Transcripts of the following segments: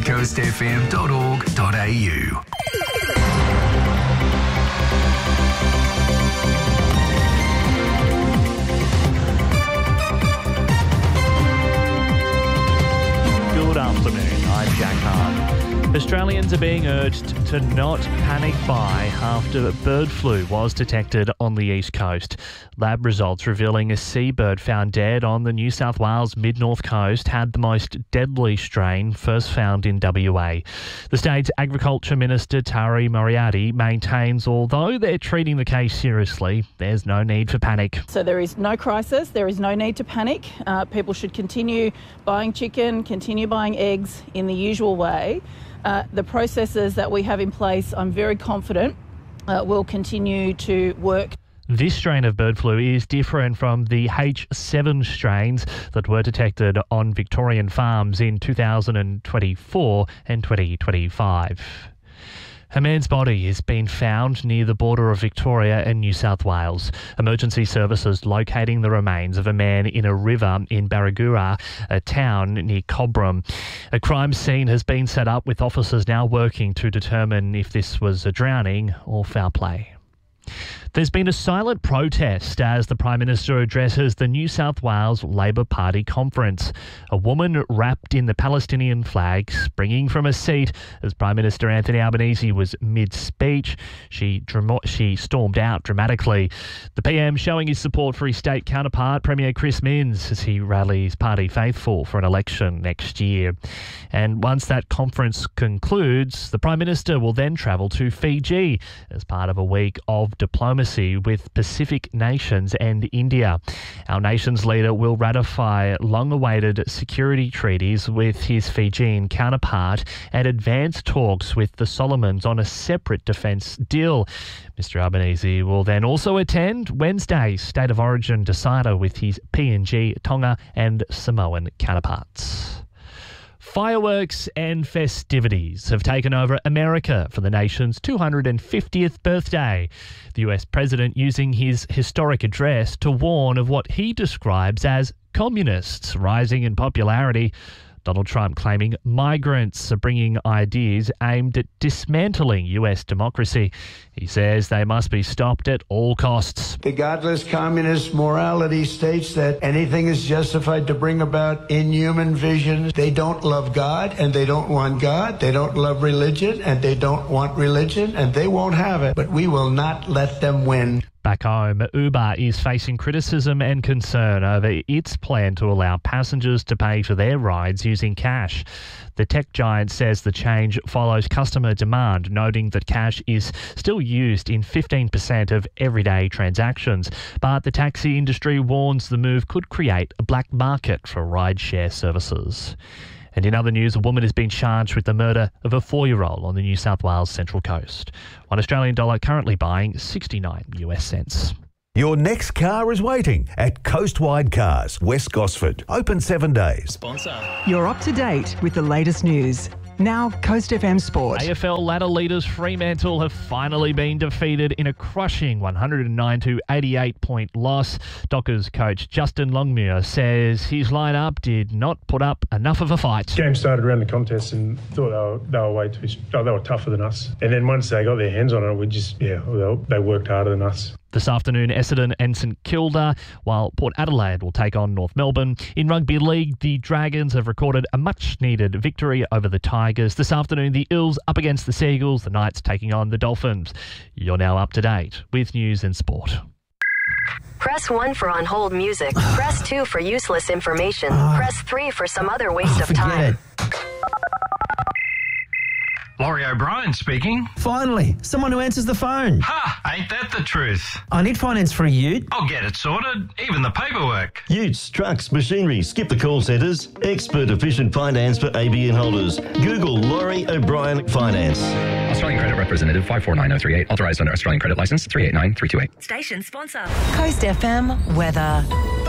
coastfm.org.au. Good afternoon, I'm Jack Hart. Australians are being urged to not panic buy after bird flu was detected on the east coast. Lab results revealing a seabird found dead on the New South Wales mid-north coast had the most deadly strain first found in WA. The state's Agriculture Minister Tari Moriarty maintains although they're treating the case seriously, there's no need for panic. So there is no crisis, there is no need to panic. People should continue buying chicken, continue buying eggs in the usual way. The processes that we have in place, I'm very confident, will continue to work. This strain of bird flu is different from the H7 strains that were detected on Victorian farms in 2024 and 2025. A man's body has been found near the border of Victoria and New South Wales. Emergency services locating the remains of a man in a river in Barragura, a town near Cobram. A crime scene has been set up with officers now working to determine if this was a drowning or foul play. There's been a silent protest as the Prime Minister addresses the New South Wales Labor Party conference. A woman wrapped in the Palestinian flag springing from a seat as Prime Minister Anthony Albanese was mid-speech. She stormed out dramatically. The PM showing his support for his state counterpart, Premier Chris Minns, as he rallies party faithful for an election next year. And once that conference concludes, the Prime Minister will then travel to Fiji as part of a week of diplomacy with Pacific nations and India. Our nation's leader will ratify long-awaited security treaties with his Fijian counterpart and advance talks with the Solomons on a separate defence deal. Mr Albanese will then also attend Wednesday's State of Origin decider with his PNG, Tonga and Samoan counterparts. Fireworks and festivities have taken over America for the nation's 250th birthday. The US president using his historic address to warn of what he describes as communists rising in popularity. Donald Trump claiming migrants are bringing ideas aimed at dismantling US democracy. He says they must be stopped at all costs. The godless communist morality states that anything is justified to bring about inhuman visions. They don't love God and they don't want God. They don't love religion and they don't want religion and they won't have it. But we will not let them win. Back home, Uber is facing criticism and concern over its plan to allow passengers to pay for their rides using cash. The tech giant says the change follows customer demand, noting that cash is still used in 15% of everyday transactions. But the taxi industry warns the move could create a black market for rideshare services. And in other news, a woman has been charged with the murder of a 4-year-old on the New South Wales Central Coast. One Australian dollar currently buying 69 US cents. Your next car is waiting at Coastwide Cars, West Gosford. Open 7 days. Sponsor. You're up to date with the latest news. Now, Coast FM Sport. AFL ladder leaders Fremantle have finally been defeated in a crushing 109-88 point loss. Dockers coach Justin Longmuir says his lineup did not put up enough of a fight. The game started around the contest and thought they were way too. They were tougher than us. And then once they got their hands on it, they worked harder than us. This afternoon, Essendon and St Kilda, while Port Adelaide will take on North Melbourne. In Rugby League, the Dragons have recorded a much-needed victory over the Tigers. This afternoon, the Eels up against the Seagulls, the Knights taking on the Dolphins. You're now up to date with news and sport. Press 1 for on-hold music. Press 2 for useless information. Press 3 for some other waste of time. Laurie O'Brien speaking. Finally, someone who answers the phone. Ha! Ain't that the truth? I need finance for a ute. I'll get it sorted, even the paperwork. Utes, trucks, machinery, skip the call centres. Expert efficient finance for ABN holders. Google Laurie O'Brien Finance. Australian Credit Representative 549038. Authorised under Australian Credit Licence 389328. Station sponsor. Coast FM weather.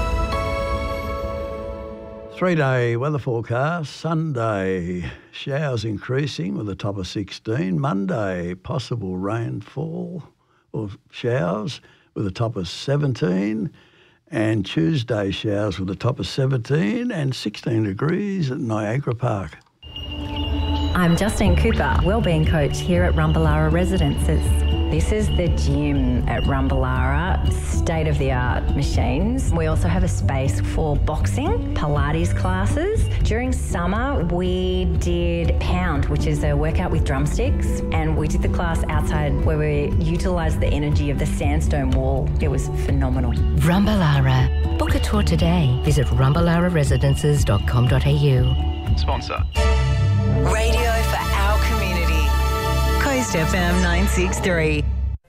3-day weather forecast. Sunday, showers increasing with a top of 16. Monday, possible rainfall or showers with a top of 17. And Tuesday, showers with a top of 17 and 16 degrees at Niagara Park. I'm Justine Cooper, wellbeing coach here at Rumballara Residences. This is the gym at Rumballara, state-of-the-art machines. We also have a space for boxing, Pilates classes. During summer, we did Pound, which is a workout with drumsticks, and we did the class outside where we utilised the energy of the sandstone wall. It was phenomenal. Rumballara. Book a tour today. Visit rumballararesidences.com.au. Sponsor. Radio for our community. Coast FM 963.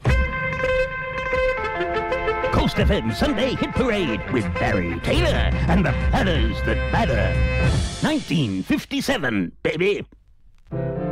Coast FM Sunday Hit Parade with Barry Taylor and the Padders That Matter. 1957, baby.